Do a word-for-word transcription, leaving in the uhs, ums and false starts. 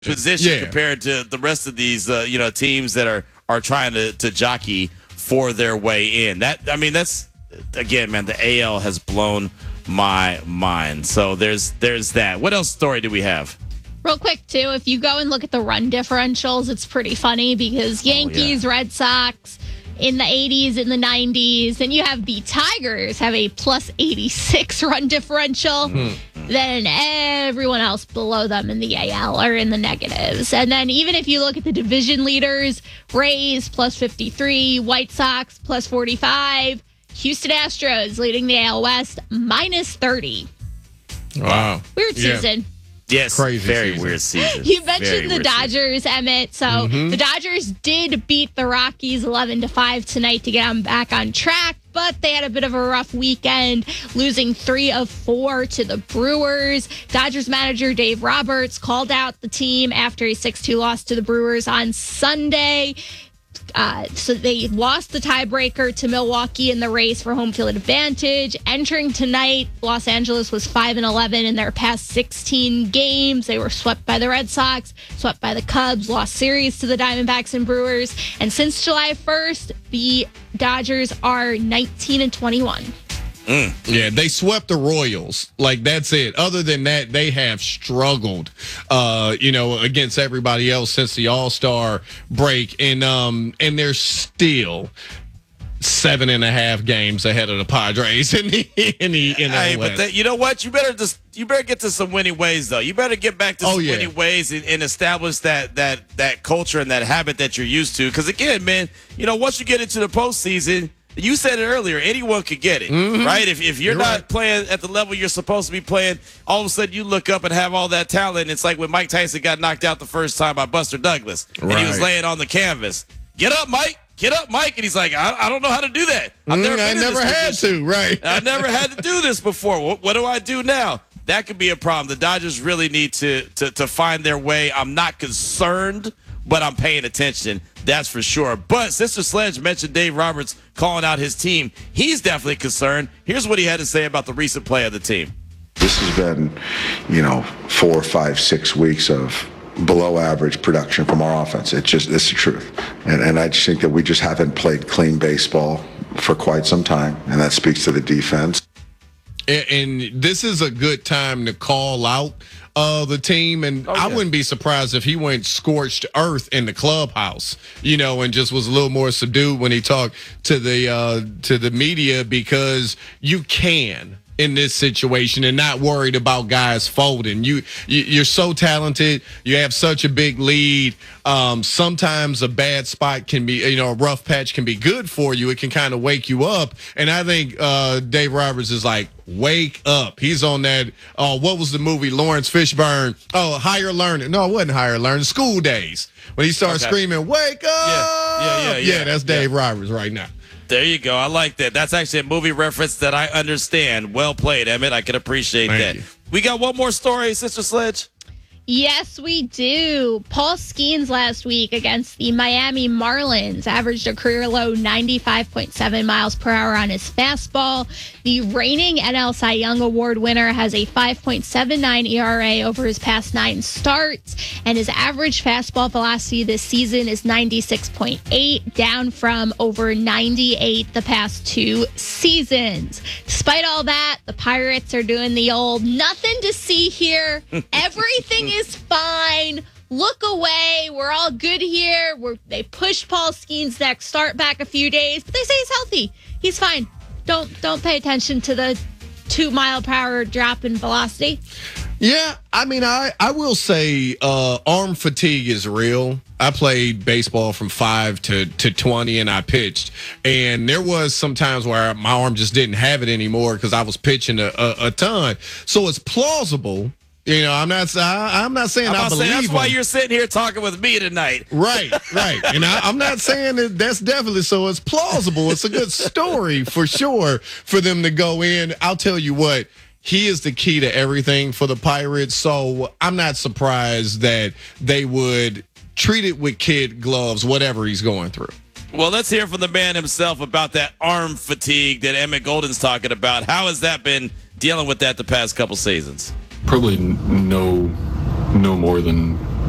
position Yeah. compared to the rest of these, uh, you know, teams that are are trying to, to jockey for their way in. That I mean, that's again, man. The A L has blown my mind. So there's there's that. What else story do we have? Real quick, too, if you go and look at the run differentials, it's pretty funny because Yankees, Oh, yeah. Red Sox in the eighties, in the nineties, and you have the Tigers have a plus eighty-six run differential. Mm-hmm. Then everyone else below them in the A L are in the negatives. And then even if you look at the division leaders, Rays plus fifty-three, White Sox plus forty-five, Houston Astros leading the A L West minus thirty. Wow. Weird Yeah. season. Yes, Crazy very season. weird season. You Very mentioned the weird season. Dodgers, Emmett. So Mm-hmm. the Dodgers did beat the Rockies eleven to five tonight to get them back on track, but they had a bit of a rough weekend, losing three of four to the Brewers. Dodgers manager Dave Roberts called out the team after a six two loss to the Brewers on Sunday. Uh, so they lost the tiebreaker to Milwaukee in the race for home field advantage. Entering tonight, Los Angeles was five and eleven in their past sixteen games. They were swept by the Red Sox, swept by the Cubs, lost series to the Diamondbacks and Brewers. And since July first, the Dodgers are nineteen and twenty-one. Yeah, they swept the Royals. Like, that's it. Other than that, they have struggled, uh, you know, against everybody else since the All-Star break. And um, and they're still seven and a half games ahead of the Padres in the in the in the Hey, West. but that, you know what? You better just you better get to some winning ways, though. You better get back to Oh, some yeah. winning ways and, and establish that that that culture and that habit that you're used to. Because again, man, you know, once you get into the postseason, you said it earlier, anyone could get it, right? If if you're, You're not right. playing at the level you're supposed to be playing, all of a sudden you look up and have all that talent. It's like when Mike Tyson got knocked out the first time by Buster Douglas, and he was Right. laying on the canvas. Get up, Mike. Get up, Mike. And he's like, I, I don't know how to do that. I've Mm, never I been in never this had position. to, right? I never had to do this before. What, what do I do now? That could be a problem. The Dodgers really need to, to to find their way. I'm not concerned, but I'm paying attention. That's for sure. But Sister Sledge mentioned Dave Roberts calling out his team. He's definitely concerned. Here's what he had to say about the recent play of the team. This has been, you know, four, five, six weeks of below average production from our offense. It's just, it's the truth. And, and I just think that we just haven't played clean baseball for quite some time. And that speaks to the defense. And, and this is a good time to call out uh, the team. And Oh, I yeah. wouldn't be surprised if he went scorched earth in the clubhouse, you know, and just was a little more subdued when he talked to the uh, to the media, because you can in this situation and not worried about guys folding. You, you you're so talented. You have such a big lead. Um, sometimes a bad spot can be, you know, a rough patch can be good for you. It can kind of wake you up. And I think uh, Dave Roberts is like, wake up. He's on that. Uh, what was the movie? Lawrence Fishburne. Oh, Higher Learning. No, it wasn't Higher Learning. School Days. When he started Okay. screaming, wake up. Yeah, yeah, yeah, yeah. that's Dave Roberts right now. There you go. I like that. That's actually a movie reference that I understand. Well played, Emmett. I can appreciate Thank that. you. We got one more story, Sister Sledge. Yes, we do. Paul Skeens last week against the Miami Marlins averaged a career low ninety-five point seven miles per hour on his fastball. The reigning N L Cy Young Award winner has a five point seven nine E R A over his past nine starts, and his average fastball velocity this season is ninety-six point eight, down from over ninety-eight the past two seasons. Despite all that, the Pirates are doing the old nothing to see here. Everything is fine. Look away. We're all good here. We're, they pushed Paul Skeens' next start back a few days, but they say he's healthy. He's fine. Don't don't pay attention to the two mile per hour drop in velocity. Yeah, I mean, I, I will say uh, arm fatigue is real. I played baseball from five to, to twenty, and I pitched. And there was some times where my arm just didn't have it anymore because I was pitching a, a, a ton. So it's plausible. You know, I'm not I, I'm not saying I'm I about to believe say, that's why him. you're sitting here talking with me tonight. Right, right. And I, I'm not saying that that's definitely so. It's plausible. It's a good story for sure for them to go in. I'll tell you what, he is the key to everything for the Pirates. So I'm not surprised that they would treat it with kid gloves, whatever he's going through. Well, let's hear from the man himself about that arm fatigue that Emmett Golden's talking about. How has that been dealing with that the past couple seasons? Probably no no more than